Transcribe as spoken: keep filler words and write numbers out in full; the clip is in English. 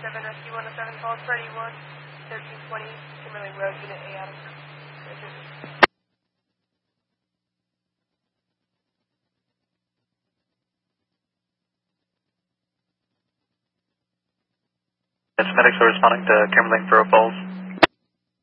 seven, Rescue one oh seven, call Freddy one, thirteen twenty, Kimberly Road, Unit A, Adam. Yes, medics are responding to Kimberly for a pulse.